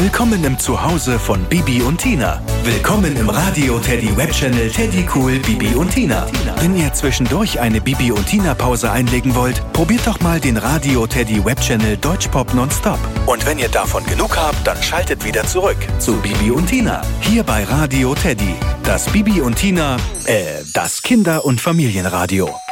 Willkommen im Zuhause von Bibi und Tina. Willkommen im Radio Teddy Webchannel Teddy Cool Bibi und Tina. Wenn ihr zwischendurch eine Bibi und Tina Pause einlegen wollt, probiert doch mal den Radio Teddy Webchannel Deutschpop nonstop. Und wenn ihr davon genug habt, dann schaltet wieder zurück zu Bibi und Tina. Hier bei Radio Teddy. Das Bibi und Tina, das Kinder- und Familienradio.